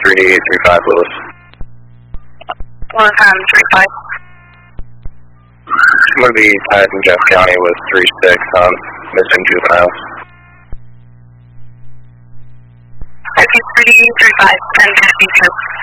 335 Lewis. 35. I'm going to be tied in Jeff County with 3-6 on missing juveniles. Okay, 335, 1052.